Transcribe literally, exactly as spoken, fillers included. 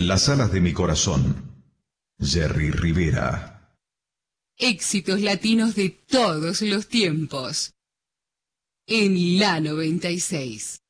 las alas de mi corazón. Jerry Rivera. Éxitos latinos de todos los tiempos. En la noventa y seis.